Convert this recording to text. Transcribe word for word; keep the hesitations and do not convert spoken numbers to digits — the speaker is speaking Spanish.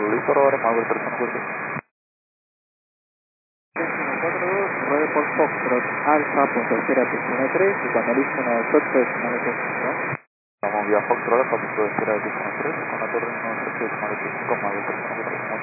listo, ahora Maverick tres uno cuatro. cuatro dos, nueve por Foxtrot, Alfa, punto cero, uno tres, y cuando listo nosotros, ¿no? Vamos vía Foxtrot, Alfa, punto cero, uno tres, con la torre uno tres, Maverick tres uno cuatro.